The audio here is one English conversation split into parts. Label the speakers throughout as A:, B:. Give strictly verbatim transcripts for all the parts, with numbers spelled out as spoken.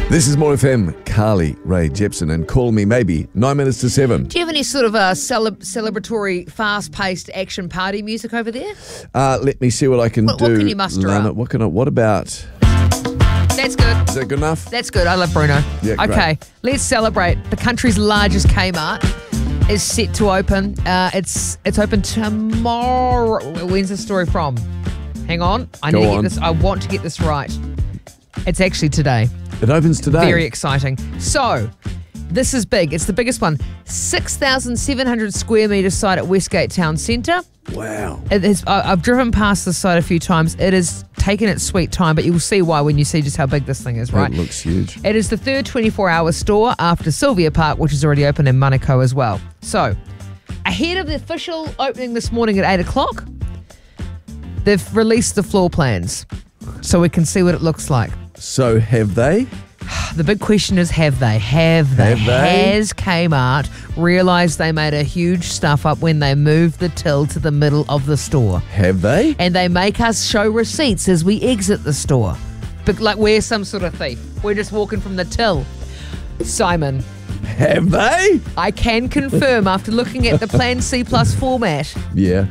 A: This is More F M, Carly Rae Jepsen, and Call Me Maybe, nine minutes to seven.
B: Do you have any sort of a cele- celebratory, fast-paced action party music over there?
A: Uh, let me see what I can
B: What-
A: do.
B: what can you muster
A: Lana.
B: up?
A: What can I? What about?
B: That's good.
A: Is that good enough?
B: That's good. I love Bruno.
A: Yeah, great.
B: Okay, let's celebrate. The country's largest Kmart is set to open. Uh, it's it's open tomorrow. When's the story from? Hang on. I
A: Go
B: need to get
A: on.
B: this. I want to get this right. It's actually today.
A: It opens today.
B: Very exciting. So, this is big. It's the biggest one. six thousand seven hundred square metre site at Westgate Town Centre.
A: Wow.
B: It is, I- I've driven past this site a few times. It has taken its sweet time, but you'll see why when you see just how big this thing is, right?
A: It looks huge.
B: It is the third twenty-four hour store after Sylvia Park, which is already open in Manukau as well. So, ahead of the official opening this morning at eight o'clock, they've released the floor plans so we can see what it looks like.
A: So have they?
B: The big question is, have they? Have they?
A: Have they?
B: Has Kmart realised they made a huge stuff up when they moved the till to the middle of the store?
A: Have they?
B: And they make us show receipts as we exit the store. But like we're some sort of thief. We're just walking from the till. Simon,
A: Have they?
B: I can confirm after looking at the Plan C Plus format,
A: Yeah.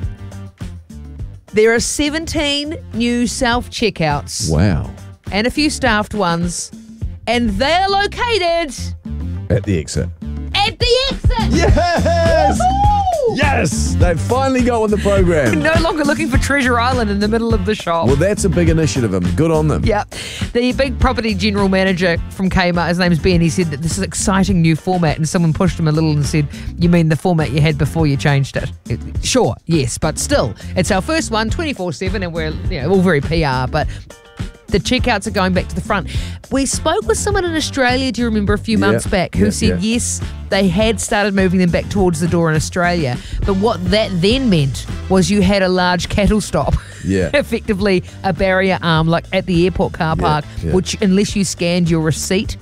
B: there are seventeen new self-checkouts
A: Wow.
B: and a few staffed ones, and they're located
A: At the exit.
B: at the exit.
A: Yes!
B: Woohoo!
A: Yes! They've finally got with the program.
B: No longer looking for Treasure Island in the middle of the shop.
A: Well, that's a big initiative. and Good on them.
B: Yeah. The big property general manager from Kmart, his name's Ben, he said that this is an exciting new format, and someone pushed him a little and said, you mean the format you had before you changed it? It- Sure, yes, but still, it's our first one, twenty-four seven, and we're you know all very P R, but the checkouts are going back to the front. We spoke with someone in Australia, do you remember, a few
A: Yeah,
B: months back, who
A: yeah,
B: said,
A: yeah.
B: yes, they had started moving them back towards the door in Australia, but what that then meant was you had a large cattle stop.
A: Yeah.
B: Effectively a barrier arm, like at the airport car park,
A: yeah.
B: which unless you scanned your receipt,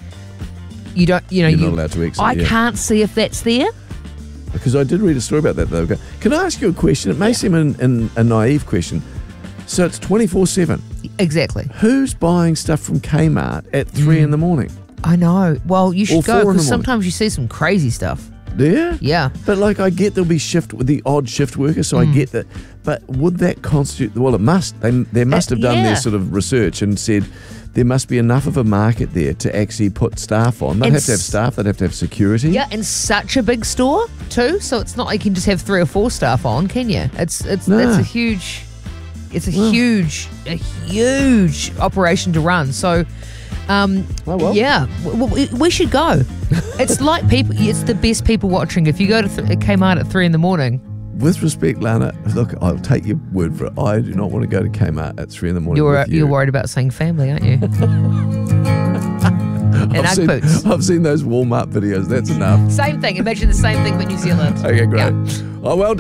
B: you don't, you know,
A: You're
B: you,
A: not allowed to exit,
B: I
A: yeah.
B: can't see if that's there.
A: Because I did read a story about that, though. Can I ask you a question? It may seem an, an, a naive question. So it's twenty-four seven.
B: Exactly.
A: Who's buying stuff from Kmart at three in the morning?
B: I know. Well, you
A: Or
B: should
A: four
B: go
A: in the
B: because
A: morning.
B: sometimes you see some crazy stuff.
A: Yeah?
B: Yeah.
A: But like I get there'll be shift with the odd shift worker, so I
B: Mm.
A: get that. But would that constitute? Well, it must. They they must
B: Uh,
A: have done
B: yeah.
A: their sort of research and said there must be enough of a market there to actually put staff on. They'd
B: And
A: have to have
B: s-
A: staff. They'd have to have security.
B: Yeah, and such a big store too, so it's not like you can just have three or four staff on, can you? It's it's
A: No.
B: it's a huge, it's a
A: Well.
B: huge, a huge operation to run. So, um,
A: Oh, well.
B: yeah, w- w- we should go. It's like people. It's the best people watching. If you go to th- Kmart at three in the morning,
A: With respect, Lana, look, I'll take your word for it. I do not want to go to Kmart at three in the morning.
B: you're
A: with you.
B: you're worried about saying family, aren't you? And
A: I've
B: Ugg
A: seen,
B: boots.
A: I've seen those Walmart videos. That's enough.
B: Same thing. Imagine the same thing, but New Zealand.
A: Okay, great.
B: Yeah.
A: Oh, well done.